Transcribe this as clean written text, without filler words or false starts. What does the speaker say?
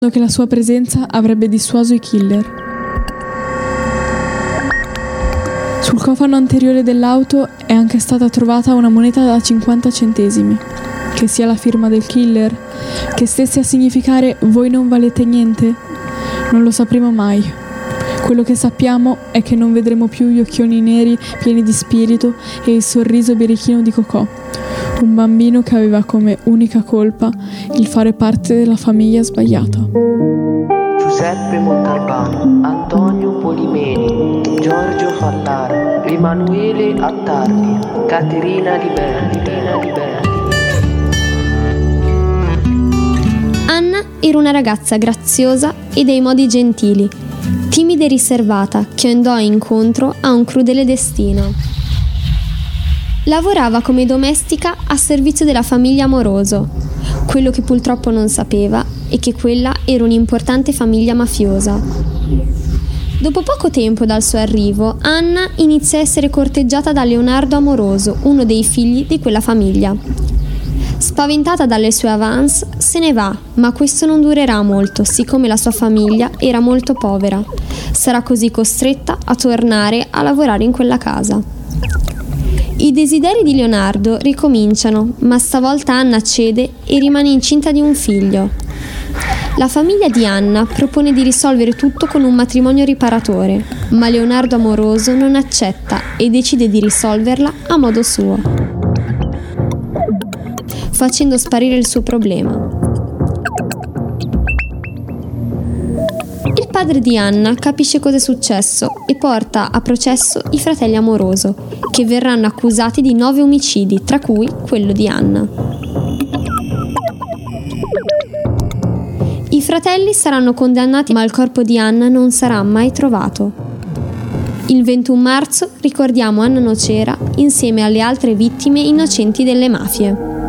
che la sua presenza avrebbe dissuaso i killer. Sul cofano anteriore dell'auto è anche stata trovata una moneta da 50 centesimi. Che sia la firma del killer, che stesse a significare "voi non valete niente", non lo sapremo mai. Quello che sappiamo è che non vedremo più gli occhioni neri pieni di spirito e il sorriso birichino di Cocò, un bambino che aveva come unica colpa il fare parte della famiglia sbagliata. Giuseppe Montalbano, Antonio Polimeni, Giorgio Fallara, Emanuele Attardi, Caterina Liberti. Anna era una ragazza graziosa e dai modi gentili, timida e riservata, che andò incontro a un crudele destino. Lavorava come domestica a servizio della famiglia Amoroso. Quello che purtroppo non sapeva è che quella era un'importante famiglia mafiosa. Dopo poco tempo dal suo arrivo, Anna inizia a essere corteggiata da Leonardo Amoroso, uno dei figli di quella famiglia. Spaventata dalle sue avance, se ne va, ma questo non durerà molto, siccome la sua famiglia era molto povera. Sarà così costretta a tornare a lavorare in quella casa. I desideri di Leonardo ricominciano, ma stavolta Anna cede e rimane incinta di un figlio. La famiglia di Anna propone di risolvere tutto con un matrimonio riparatore, ma Leonardo Amoroso non accetta e decide di risolverla a modo suo, facendo sparire il suo problema. Il padre di Anna capisce cosa è successo e porta a processo i fratelli Amoroso, che verranno accusati di 9 omicidi, tra cui quello di Anna. I fratelli saranno condannati, ma il corpo di Anna non sarà mai trovato. Il 21 marzo ricordiamo Anna Nocera insieme alle altre vittime innocenti delle mafie.